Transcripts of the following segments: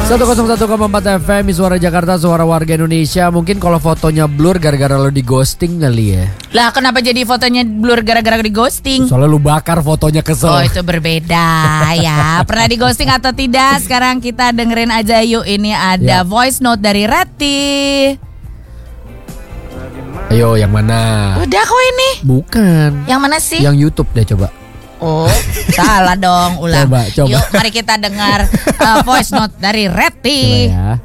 101,4 FM Suara Jakarta, suara warga Indonesia. Mungkin kalau fotonya blur gara-gara lo di ghosting kali ya. Lah kenapa jadi fotonya blur gara-gara di ghosting? Soalnya lu bakar fotonya kesel. Oh itu berbeda ya. Pernah di ghosting atau tidak? Sekarang kita dengerin aja yuk. Ini ada voice note dari Reti. Ayo yang mana? Udah kok ini. Bukan. Yang mana sih? Yang YouTube deh coba. Oh salah dong. Ulang. Coba. Yuk mari kita dengar voice note dari Reti. Ya.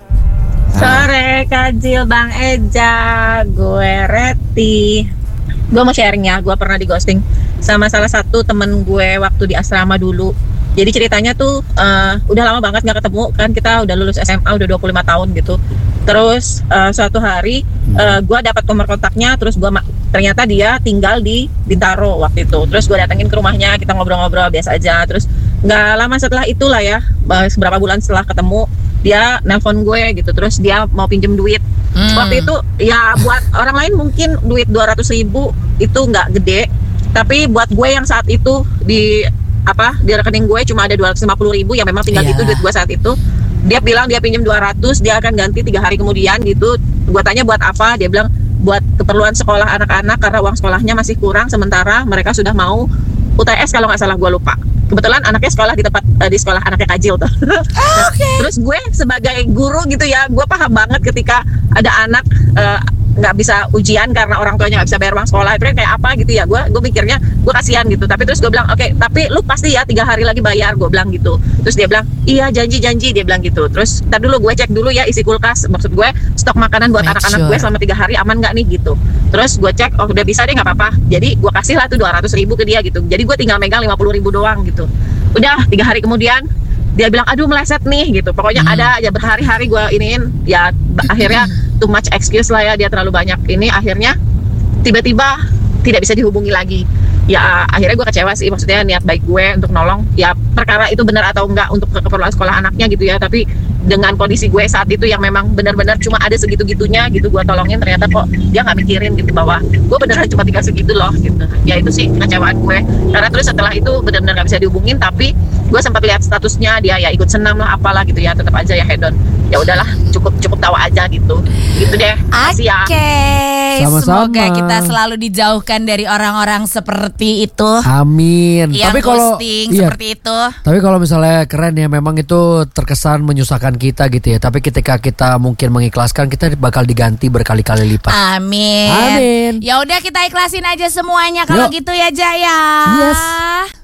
Sore Kajil Bang Eja, gue Reti. Gue mau sharing ya, gue pernah di ghosting sama salah satu temen gue waktu di asrama dulu. Jadi ceritanya tuh udah lama banget gak ketemu kan, kita udah lulus SMA udah 25 tahun gitu. Terus suatu hari gue dapat nomor kontaknya, terus ternyata dia tinggal di Bintaro waktu itu. Terus gue datengin ke rumahnya, kita ngobrol-ngobrol biasa aja. Terus nggak lama setelah itulah ya, beberapa bulan setelah ketemu, dia nelpon gue gitu. Terus dia mau pinjem duit. Waktu itu ya buat orang lain mungkin duit 200.000 itu nggak gede, tapi buat gue yang saat itu di rekening gue cuma ada 250.000 yang memang tinggal itu duit gue saat itu. Dia bilang dia pinjam 200, dia akan ganti 3 hari kemudian gitu. Gue tanya buat apa, dia bilang buat keperluan sekolah anak-anak karena uang sekolahnya masih kurang, sementara mereka sudah mau UTS kalau nggak salah, gue lupa. Kebetulan anaknya sekolah di sekolah anaknya Kajil tuh. Terus gue sebagai guru gitu ya, gue paham banget ketika ada anak nggak bisa ujian karena orang tuanya nggak bisa bayar uang sekolah, itu kayak apa gitu ya. Gue mikirnya gue kasihan gitu. Tapi terus gue bilang oke, tapi lu pasti ya 3 hari lagi bayar, gue bilang gitu. Terus dia bilang iya janji, dia bilang gitu. Terus ntar dulu gue cek dulu ya isi kulkas, maksud gue stok makanan buat anak-anak gue selama 3 hari aman nggak nih gitu. Terus gue cek, oh udah bisa deh nggak apa-apa. Jadi gue kasih lah tuh 200.000 ke dia gitu. Jadi gue tinggal megang 50.000 doang gitu. Udah 3 hari kemudian dia bilang aduh meleset nih gitu. Pokoknya ada aja berhari-hari gue iniin ya, akhirnya too much excuse lah ya, dia terlalu banyak ini. Akhirnya tiba-tiba tidak bisa dihubungi lagi. Ya akhirnya gue kecewa sih, maksudnya niat baik gue untuk nolong ya, perkara itu benar atau enggak untuk keperluan sekolah anaknya gitu ya, tapi dengan kondisi gue saat itu yang memang benar-benar cuma ada segitu-gitunya gitu, gue tolongin, ternyata kok dia nggak mikirin gitu bahwa gue beneran cuma tinggal segitu loh gitu. Ya itu sih kecewaan gue, karena terus setelah itu benar-benar nggak bisa dihubungin, tapi gue sempat lihat statusnya dia ya ikut senam lah apalah gitu ya, tetap aja ya hedon. Ya udahlah, cukup tawa aja gitu deh. Makasih ya. Sama-sama. Semoga kita selalu dijauhkan dari orang-orang seperti itu. Amin. Yang tapi kalau seperti itu. Tapi kalau misalnya keren ya, memang itu terkesan menyusahkan kita gitu ya. Tapi ketika kita mungkin mengikhlaskan, kita bakal diganti berkali-kali lipat. Amin. Amin. Ya udah kita ikhlasin aja semuanya kalau gitu ya Jaya. Yes.